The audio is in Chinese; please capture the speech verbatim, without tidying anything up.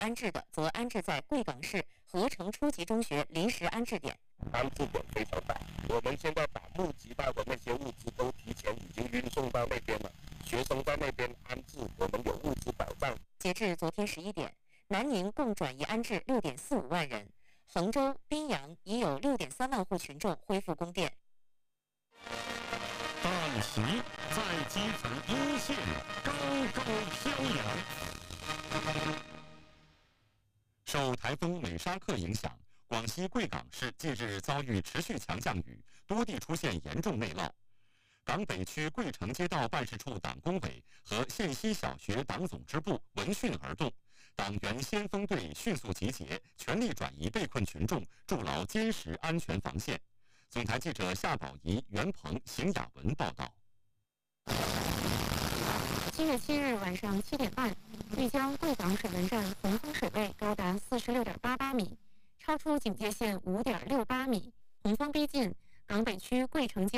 安置的，则安置在贵港市合成初级中学临时安置点。 安置点非常大，我们现在把募集到的那些物资都提前已经运送到那边了，学生在那边安置，我们有物资保障。 截至昨天十一点，南宁共转移安置六点四五万人，衡州、宾阳已有六点三万户群众恢复供电。 大旗在基层一线高高飘扬。受台风美沙克影响，广西贵港市近日遭遇持续强降雨，多地出现严重内涝。港北区桂城街道办事处党工委和县西小学党总支部闻讯而动，党员先锋队迅速集结，全力转移被困群众，筑牢坚实安全防线。总台记者夏宝仪、袁鹏、邢雅文报道。 七月七日晚上七点半，丽江贵港水文站洪峰水位高达四十六点八八米，超出警戒线五点六八米，洪峰逼近，港北区桂城街